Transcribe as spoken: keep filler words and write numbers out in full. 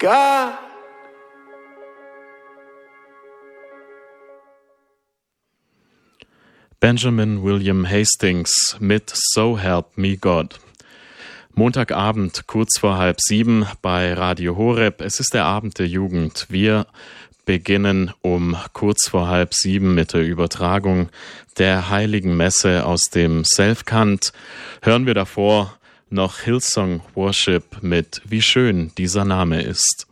God. Benjamin William Hastings mit So Help Me God. Montagabend, kurz vor halb sieben bei Radio Horeb. Es ist der Abend der Jugend. Wir beginnen um kurz vor halb sieben mit der Übertragung der Heiligen Messe aus dem Selfkant. Hören wir davor noch Hillsong Worship mit Wie schön dieser Name ist.